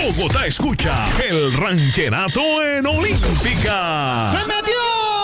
Bogotá escucha el ranchenato en Olímpica. ¡Se metió!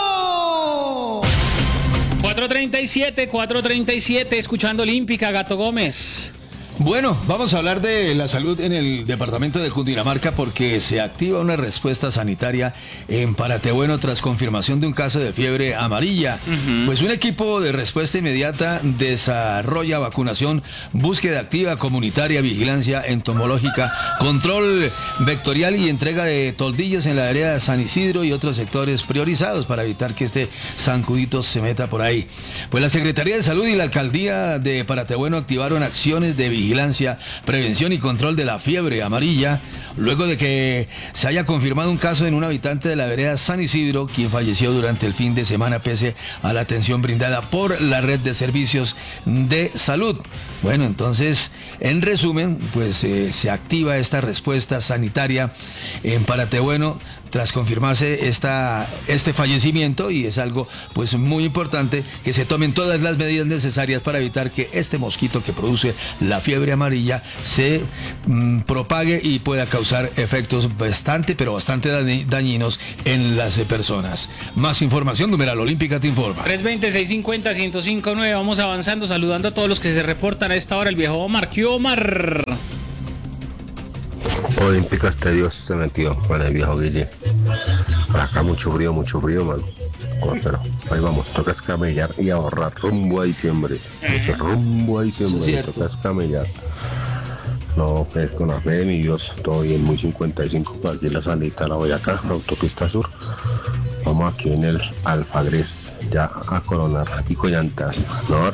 4:37, escuchando Olímpica, Gato Gómez. Bueno, vamos a hablar de la salud en el departamento de Cundinamarca porque se activa una respuesta sanitaria en Paratebueno tras confirmación de un caso de fiebre amarilla. Pues un equipo de respuesta inmediata desarrolla vacunación, búsqueda activa comunitaria, vigilancia entomológica, control vectorial y entrega de toldillas en la vereda de San Isidro y otros sectores priorizados para evitar que este zancudito se meta por ahí. Pues la Secretaría de Salud y la Alcaldía de Paratebueno activaron acciones de vigilancia, prevención y control de la fiebre amarilla, luego de que se haya confirmado un caso en un habitante de la vereda San Isidro, quien falleció durante el fin de semana pese a la atención brindada por la red de servicios de salud. Bueno, entonces, en resumen, pues se activa esta respuesta sanitaria en Paratebueno tras confirmarse este fallecimiento, y es algo pues muy importante que se tomen todas las medidas necesarias para evitar que este mosquito que produce la fiebre amarilla se propague y pueda causar efectos bastante dañinos en las personas. Más información, numeral Olímpica te informa. 320-650-1059, vamos avanzando, saludando a todos los que se reportan a esta hora. El viejo Omar, ¿qué Omar? Olímpica hasta Dios se metió con el viejo Guille. Por acá mucho frío, mano. Pero ahí vamos, toca escamellar y ahorrar rumbo a diciembre. Rumbo a diciembre, toca escamellar. No, pues con la fe de mi Dios, todo bien, muy 55, por aquí la salita la Boyacá, la autopista sur. Vamos aquí en el Alfagres, ya a coronar y collantas. No,